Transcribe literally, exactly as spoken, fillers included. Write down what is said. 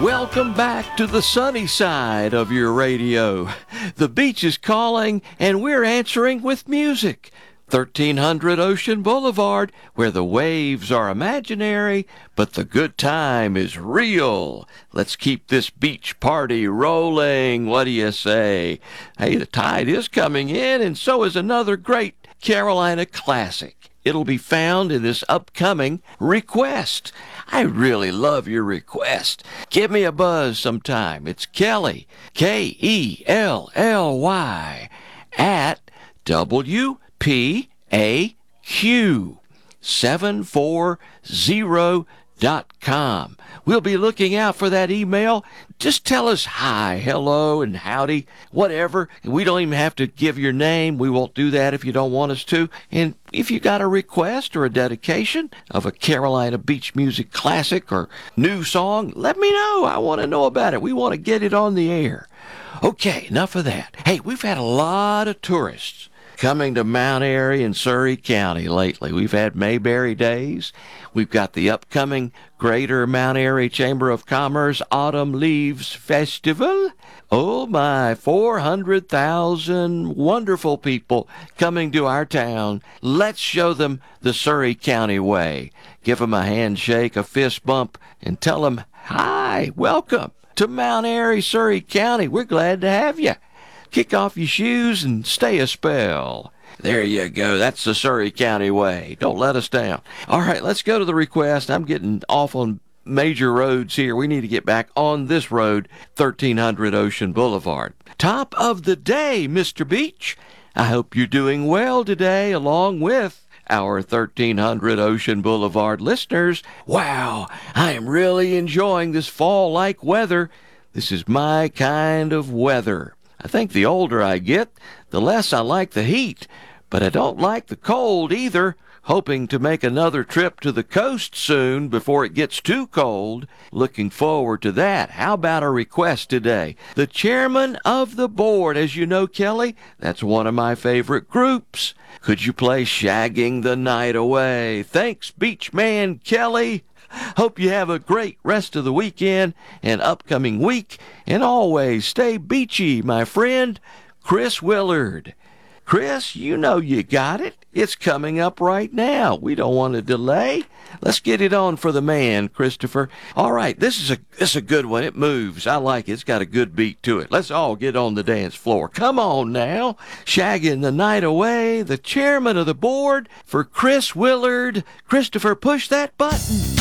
Welcome back to the sunny side of your radio. The beach is calling, and we're answering with music. thirteen hundred Ocean Boulevard, where the waves are imaginary, but the good time is real. Let's keep this beach party rolling. What do you say? Hey, the tide is coming in, and so is another great Carolina classic. It'll be found in this upcoming request. I really love your request. Give me a buzz sometime. It's Kelly, K E L L Y, at W P A Q seven four zero dot com. We'll be looking out for that email. Just tell us hi, hello, and howdy, whatever. We don't even have to give your name. We won't do that if you don't want us to. And if you got a request or a dedication of a Carolina beach music classic or new song, let me know. I want to know about it. We want to get it on the air. Okay, enough of that. Hey, we've had a lot of tourists coming to Mount Airy in Surry County lately. We've had Mayberry Days. We've got the upcoming Greater Mount Airy Chamber of Commerce Autumn Leaves Festival. Oh my, four hundred thousand wonderful people coming to our town. Let's show them the Surry County way. Give them a handshake, a fist bump, and tell them, hi, welcome to Mount Airy, Surry County. We're glad to have you. Kick off your shoes and stay a spell. There you go. That's the Surry County way. Don't let us down. All right, let's go to the request. I'm getting off on major roads here. We need to get back on this road, thirteen hundred Ocean Boulevard. Top of the day, Mister Beach. I hope you're doing well today, along with our thirteen hundred Ocean Boulevard listeners. Wow, I am really enjoying this fall-like weather. This is my kind of weather. I think the older I get, the less I like the heat, but I don't like the cold either. Hoping to make another trip to the coast soon before it gets too cold. Looking forward to that. How about a request today? The chairman of the board, as you know, Kelly, that's one of my favorite groups. Could you play Shagging the Night Away? Thanks, Beach Man Kelly. Hope you have a great rest of the weekend and upcoming week. And always stay beachy, my friend, Chris Willard. Chris, you know you got it. It's coming up right now. We don't want to delay. Let's get it on for the man, Christopher. All right, this is a this is a good one. It moves. I like it. It's got a good beat to it. Let's all get on the dance floor. Come on now. Shagging the Night Away, the chairman of the board for Chris Willard. Christopher, push that button.